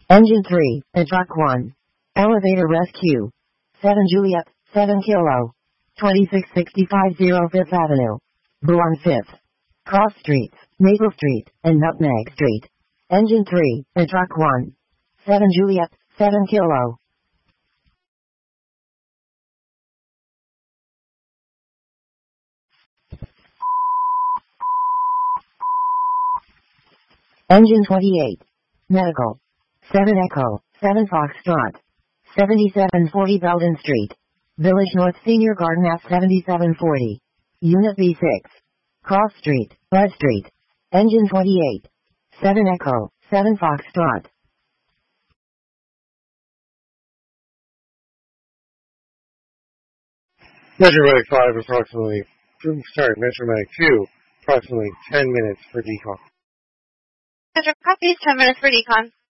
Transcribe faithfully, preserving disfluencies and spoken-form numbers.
Engine three, and Truck one. Elevator rescue. seven Juliet, seven Kilo. twenty-six sixty-five zero Fifth Avenue. Boulogne fifth. Cross Streets, Maple Street, and Nutmeg Street. Engine three, and Truck one. seven Juliet, seven Kilo. Engine twenty-eight. Medical. seven Echo, seven Foxtrot. seventy-seven forty Belden Street. Village North Senior Garden F seventy-seven forty. Unit B six. Cross Street, Bud Street. Engine twenty-eight. seven Echo, seven Foxtrot. Metromag five, approximately, sorry, Metromag two, approximately ten minutes for decon. Metro copies, ten minutes for decon.